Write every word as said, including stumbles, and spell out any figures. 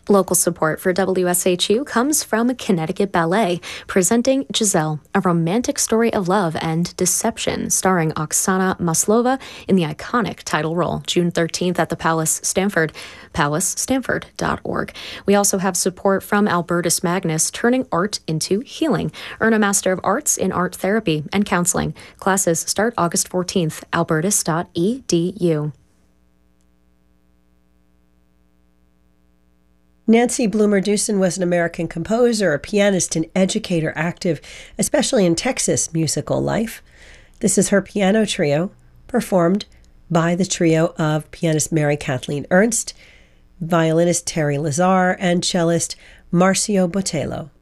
Local support for W S H U comes from Connecticut Ballet, presenting Giselle, a romantic story of love and deception, starring Oksana Maslova in the iconic title role, June thirteenth at the Palace Stamford, palace stanford dot org. We also have support from Albertus Magnus, turning art into healing. Earn a Master of Arts in Art Therapy and Counseling. Classes start August fourteenth, albertus dot e d u. Nancy Bloomer-Dewson was an American composer, a pianist, and educator active, especially in Texas musical life. This is her piano trio, performed by the trio of pianist Mary Kathleen Ernst, violinist Terry Lazar, and cellist Marcio Botello.